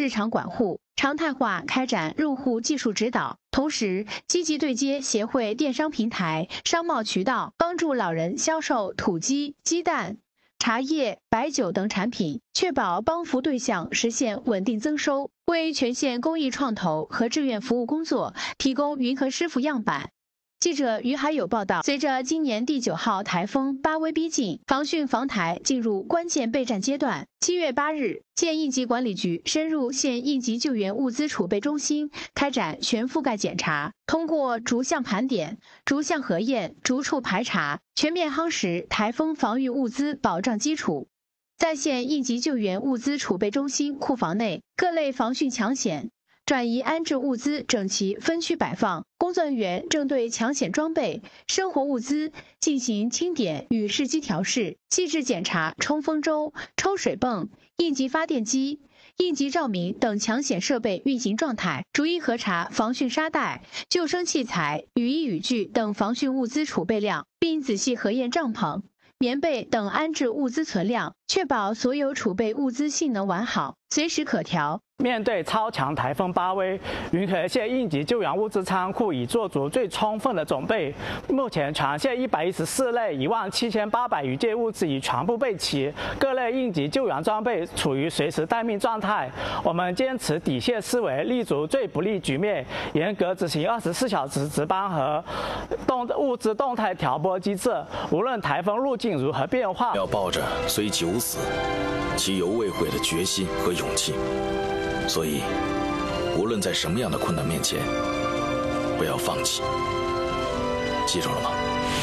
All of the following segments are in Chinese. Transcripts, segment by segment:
日常管护，常态化开展入户技术指导，同时积极对接协会电商平台、商贸渠道，帮助老人销售土鸡、鸡蛋、茶叶、白酒等产品，确保帮扶对象实现稳定增收，为全县公益创投和志愿服务工作提供云和师傅样板。记者于海有报道，随着今年第9号台风巴威逼近，防汛防台进入关键备战阶段。7月8日，县应急管理局深入县应急救援物资储备中心，开展全覆盖检查，通过逐项盘点、逐项核验、逐处排查，全面夯实台风防御物资保障基础。在县应急救援物资储备中心库房内，各类防汛抢险转移安置物资整齐分区摆放，工作人员正对抢险装备、生活物资进行清点与试机调试，细致检查冲锋舟、抽水泵、应急发电机、应急照明等抢险设备运行状态，逐一核查防汛沙袋、救生器材、雨衣雨具等防汛物资储备量，并仔细核验帐篷、棉被等安置物资存量，确保所有储备物资性能完好，随时可调。 面对超强台风巴威，云和县应急救援物资仓库已做足最充分的准备。目前全县114类17800余件物资已全部备齐，各类应急救援装备处于随时待命状态。我们坚持底线思维，立足最不利局面，严格执行24小时值班和物资动态调拨机制。无论台风路径如何变化， 要抱着虽九死其犹未悔的决心和勇气。所以，无论在什么样的困难面前，不要放弃。记住了吗？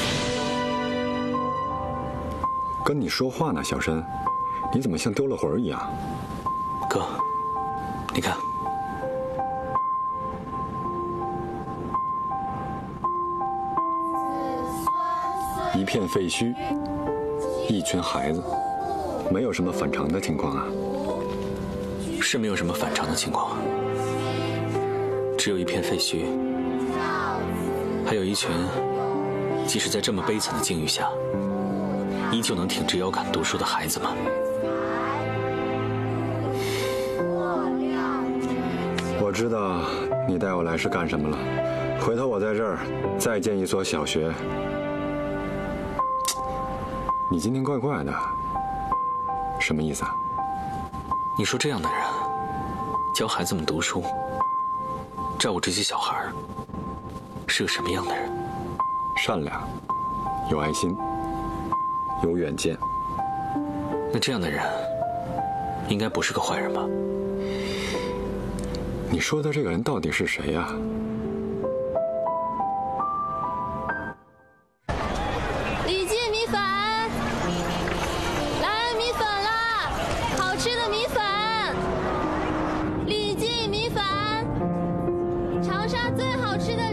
跟你说话呢，小申，你怎么像丢了魂儿一样？ 哥，你看， 一片废墟，一群孩子，没有什么反常的情况啊。 是没有什么反常的情况，只有一片废墟，还有一群即使在这么悲惨的境遇下，依旧能挺直腰杆读书的孩子们。 我知道你带我来是干什么了，回头我在这儿再建一所小学。你今天怪怪的，什么意思啊？ 你说这样的人教孩子们读书，照顾这些小孩，是个什么样的人？ 善良，有爱心，有远见。 那这样的人应该不是个坏人吧？ 你说的这个人到底是谁呀？ 李记米粉，来米粉啦！好吃的米粉，李记米粉，长沙最好吃的